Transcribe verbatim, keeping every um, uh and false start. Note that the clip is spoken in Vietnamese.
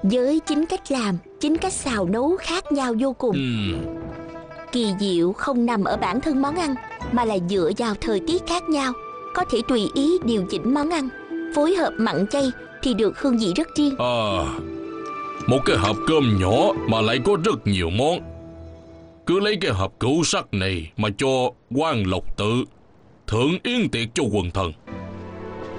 với chính cách làm, chính cách xào nấu khác nhau vô cùng. Ừ. Kỳ diệu không nằm ở bản thân món ăn, mà là dựa vào thời tiết khác nhau, có thể tùy ý điều chỉnh món ăn, phối hợp mặn chay thì được hương vị rất riêng. À, một cái hộp cơm nhỏ mà lại có rất nhiều món. Cứ lấy cái hộp cửu sắc này mà cho quan Lộc Tự thưởng yến tiệc cho quần thần.